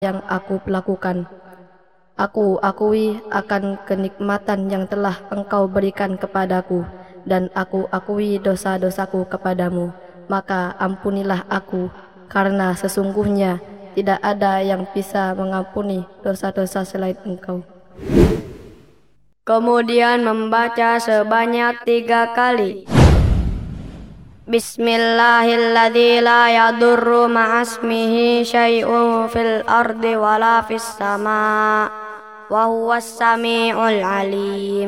yang aku lakukan. Aku akui akan kenikmatan yang telah Engkau berikan kepadaku, dan aku akui dosa-dosaku kepadamu. Maka ampunilah aku, karena sesungguhnya tidak ada yang bisa mengampuni dosa-dosa selain Engkau. Kemudian membaca sebanyak 3 kali. Bismillahilladzi la yadurru ma'asmihi syai'un fil ardi wala fis sama' wa huwas sami'ul alim.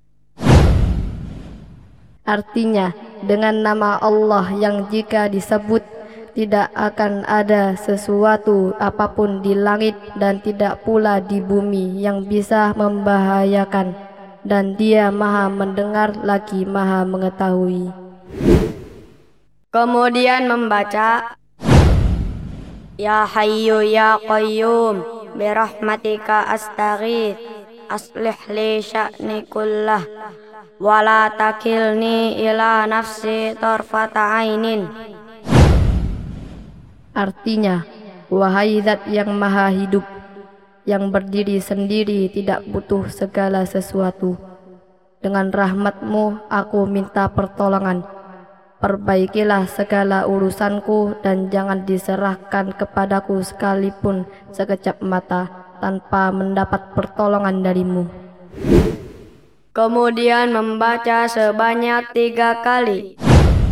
Artinya, dengan nama Allah yang jika disebut tidak akan ada sesuatu apapun di langit dan tidak pula di bumi yang bisa membahayakan, dan Dia Maha Mendengar lagi Maha Mengetahui. Kemudian membaca Ya Hayyu Ya Qayyum birahmatika astaghits aslih li sya'ni kullah wa la takilni ila nafsi tarfata ainin. Artinya, wahai Zat yang Maha Hidup, yang berdiri sendiri tidak butuh segala sesuatu, dengan rahmat-Mu aku minta pertolongan. Perbaikilah segala urusanku dan jangan diserahkan kepadaku sekalipun sekejap mata tanpa mendapat pertolongan dari-Mu. Kemudian membaca sebanyak 3 kali.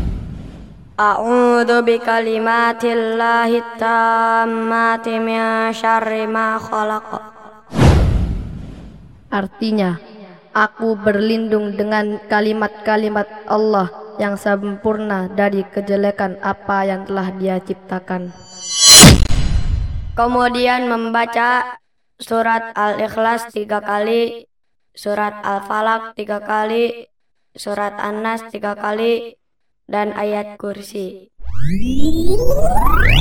A'udzu bikalimatillahi tammati min syarri ma khalaq. Artinya, aku berlindung dengan kalimat-kalimat Allah yang sempurna dari kejelekan apa yang telah Dia ciptakan. Kemudian membaca surat Al-Ikhlas 3 kali, surat Al-Falaq 3 kali, surat An-Nas 3 kali, dan ayat kursi.